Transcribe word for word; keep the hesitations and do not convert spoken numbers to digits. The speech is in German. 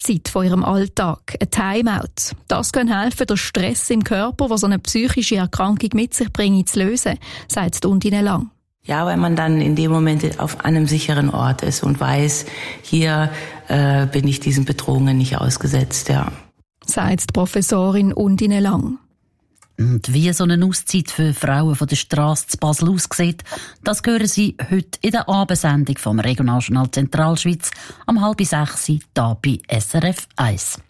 Auszeit von ihrem Alltag, ein Timeout. Das kann helfen, den Stress im Körper, der so eine psychische Erkrankung mit sich bringt, zu lösen, sagt Undine Lang. Ja, weil man dann in dem Moment auf einem sicheren Ort ist und weiß, hier äh, bin ich diesen Bedrohungen nicht ausgesetzt, ja. Sagt die Professorin Undine Lang. Und wie so eine Auszeit für Frauen von der Strasse zu Basel aussieht, das hören Sie heute in der Abendsendung vom Regionaljournal Zentralschweiz am halb sechs hier bei S R F eins.